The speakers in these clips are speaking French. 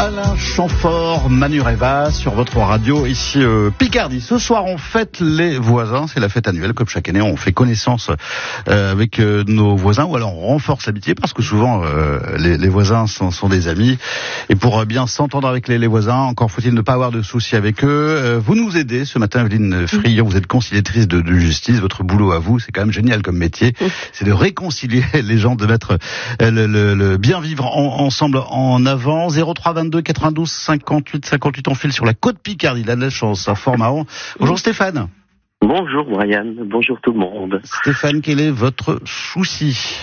Alain Chamfort, Manureva sur votre radio ici Picardie. Ce soir on fête les voisins, c'est la fête annuelle comme chaque année on fait connaissance avec nos voisins ou alors on renforce l'amitié parce que souvent les voisins sont des amis et pour bien s'entendre avec les voisins encore faut-il ne pas avoir de soucis avec eux. Vous nous aidez ce matin Evelyne Frion, vous êtes conciliatrice de justice, votre boulot à vous c'est quand même génial comme métier, c'est de réconcilier les gens, de mettre le bien vivre ensemble en avant. 0322 92 58 58, on file sur la côte Picardie, la chance, un fort marrant. Bonjour Stéphane. Bonjour Brian, bonjour tout le monde. Stéphane, quel est votre souci ?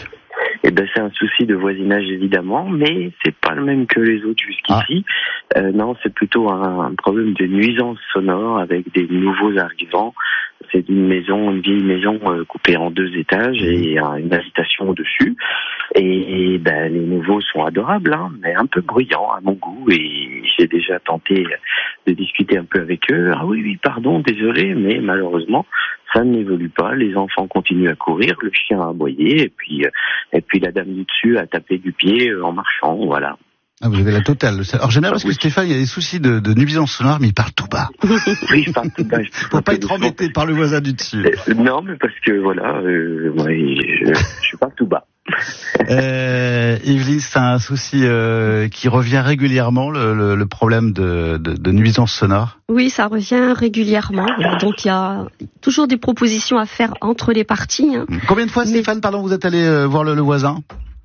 Eh ben c'est un souci de voisinage évidemment, mais c'est pas le même que les autres jusqu'ici. Non, c'est plutôt un problème de nuisance sonore avec des nouveaux arrivants. C'est une vieille maison coupée en 2 étages et une habitation au-dessus. Et ben les nouveaux sont adorables, hein, mais un peu bruyants à mon goût. Et j'ai déjà tenté de discuter un peu avec eux. Ah oui, pardon, désolé, mais malheureusement ça n'évolue pas. Les enfants continuent à courir, le chien a aboyé, et puis la dame du dessus a tapé du pied en marchant, voilà. Ah, vous avez la totale. Alors j'aime bien parce que Stéphane, il y a des soucis de nuisance sonore, mais il parle tout bas. Oui, je parle tout bas. Faut pas être embêté par le voisin du dessus. Non, mais parce que voilà, je parle tout bas. Evelyne, c'est un souci qui revient régulièrement, le problème de nuisance sonore. Oui, ça revient régulièrement. Donc il y a toujours des propositions à faire entre les parties. Hein. Combien de fois, Stéphane, vous êtes allé voir le voisin ?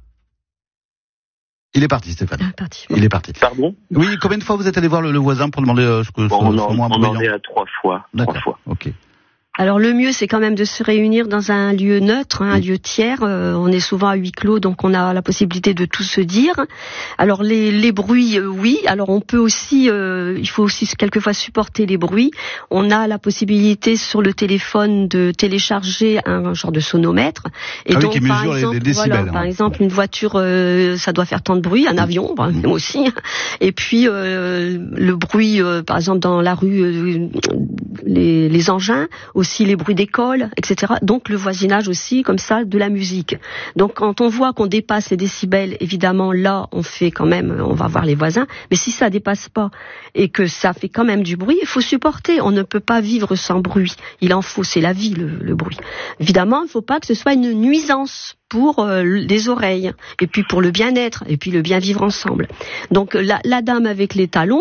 Il est parti, Stéphane. Il est parti. Pardon ? Oui, combien de fois vous êtes allé voir le voisin pour demander ce que soit moins bruyant ? On en est à 3 fois. D'accord. 3 fois. Ok. Alors le mieux, c'est quand même de se réunir dans un lieu neutre, un lieu tiers. On est souvent à huis clos, donc on a la possibilité de tout se dire. Alors les bruits, oui. Alors on peut aussi, il faut aussi quelquefois supporter les bruits. On a la possibilité sur le téléphone de télécharger un genre de sonomètre. Et donc, qui mesure les décibels. Par exemple, une voiture, ça doit faire tant de bruit, un avion aussi. Et puis le bruit, par exemple dans la rue, les engins. Aussi les bruits d'école, etc. Donc le voisinage aussi, comme ça, de la musique. Donc quand on voit qu'on dépasse les décibels, évidemment, là, on va voir les voisins. Mais si ça dépasse pas et que ça fait quand même du bruit, il faut supporter. On ne peut pas vivre sans bruit. Il en faut, c'est la vie, le bruit. Évidemment, il ne faut pas que ce soit une nuisance pour les oreilles, et puis pour le bien-être, et puis le bien vivre ensemble. Donc la dame avec les talons,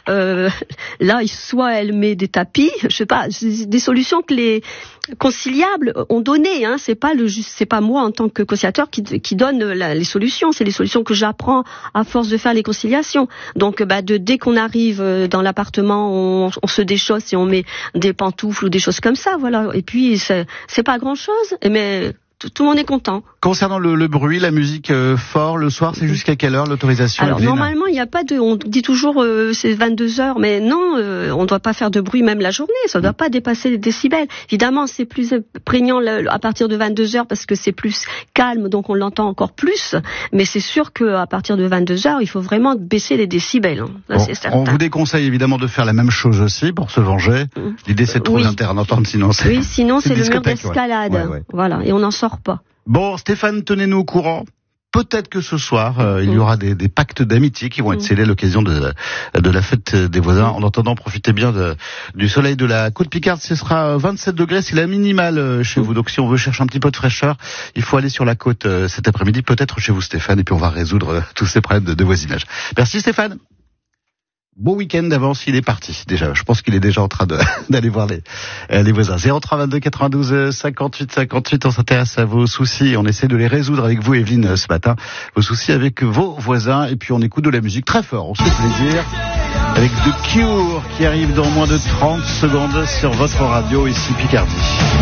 là, soit elle met des tapis, je sais pas, des solutions que les conciliables ont donné. Hein, c'est pas moi en tant que conciliateur qui donne les solutions. C'est les solutions que j'apprends à force de faire les conciliations. Donc, dès qu'on arrive dans l'appartement, on se déchausse et on met des pantoufles ou des choses comme ça, voilà. Et puis c'est pas grand-chose, mais tout le monde est content. Concernant le bruit, la musique fort, le soir, c'est jusqu'à quelle heure l'autorisation ? Alors normalement, il n'y a pas on dit toujours c'est 22h, mais non, on ne doit pas faire de bruit même la journée, ça ne doit pas dépasser les décibels. Évidemment, c'est plus prégnant à partir de 22h parce que c'est plus calme, donc on l'entend encore plus, mais c'est sûr qu'à partir de 22h, il faut vraiment baisser les décibels. Hein. Là, c'est certain. On vous déconseille évidemment de faire la même chose aussi pour se venger. L'idée c'est de trouver un terrain d'entente, sinon c'est le mur d'escalade. Ouais. Voilà, et on n'en sort pas. Bon, Stéphane, tenez-nous au courant. Peut-être que ce soir, il y aura des pactes d'amitié qui vont être scellés à l'occasion de la fête des voisins. En attendant, profitez bien du soleil de la côte Picarde. Ce sera 27 degrés, c'est la minimale chez vous. Donc si on veut chercher un petit peu de fraîcheur, il faut aller sur la côte cet après-midi, peut-être chez vous Stéphane, et puis on va résoudre tous ces problèmes de voisinage. Merci Stéphane. Beau week-end d'avance, il est parti déjà. Je pense qu'il est déjà en train d'aller voir les voisins. 0322 92 58 58. On s'intéresse à vos soucis. On essaie de les résoudre avec vous, Evelyne, ce matin. Vos soucis avec vos voisins. Et puis on écoute de la musique très fort. On se fait plaisir avec The Cure qui arrive dans moins de 30 secondes sur votre radio ici Picardie.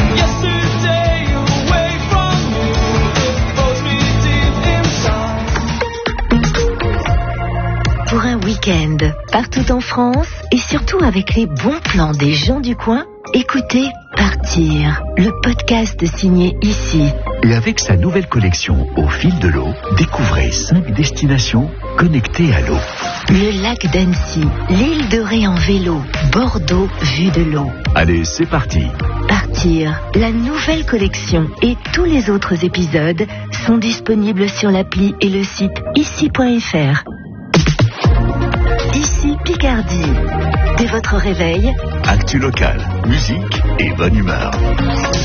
Pour un week-end partout en France et surtout avec les bons plans des gens du coin, écoutez Partir, le podcast signé ici. Et avec sa nouvelle collection Au fil de l'eau, découvrez 5 destinations connectées à l'eau. Le lac d'Annecy, l'île de Ré en vélo, Bordeaux vue de l'eau. Allez, c'est parti. Partir, la nouvelle collection et tous les autres épisodes sont disponibles sur l'appli et le site ici.fr. Picardie. Dès votre réveil, Actu locale, musique et bonne humeur.